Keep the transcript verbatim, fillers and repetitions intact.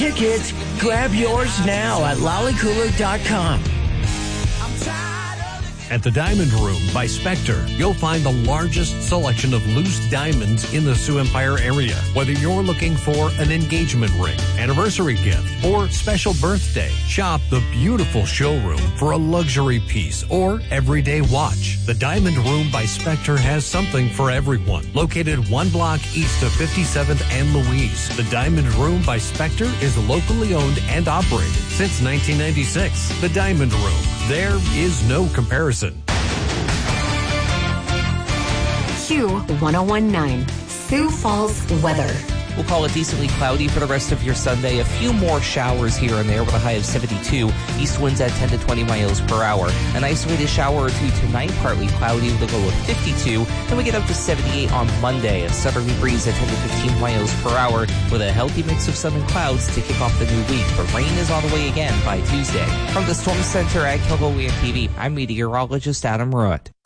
Tickets, grab yours now at lollykooler dot com. At the Diamond Room by Spectre, you'll find the largest selection of loose diamonds in the Sioux Empire area. Whether you're looking for an engagement ring, anniversary gift, or special birthday, shop the beautiful showroom for a luxury piece or everyday watch. The Diamond Room by Spectre has something for everyone. Located one block east of fifty-seventh and Louise, the Diamond Room by Spectre is locally owned and operated since nineteen ninety-six. The Diamond Room. There is no comparison. Q one oh one point nine, Sioux Falls weather. We'll call it decently cloudy for the rest of your Sunday. A few more showers here and there with a high of seventy-two. East winds at ten to twenty miles per hour. An isolated shower or two tonight, partly cloudy with a low of fifty-two. Then we get up to seventy-eight on Monday. A southerly breeze at ten to fifteen miles per hour with a healthy mix of sun and clouds to kick off the new week. But rain is on the way again by Tuesday. From the Storm Center at Kilgore T V, I'm meteorologist Adam Rutt.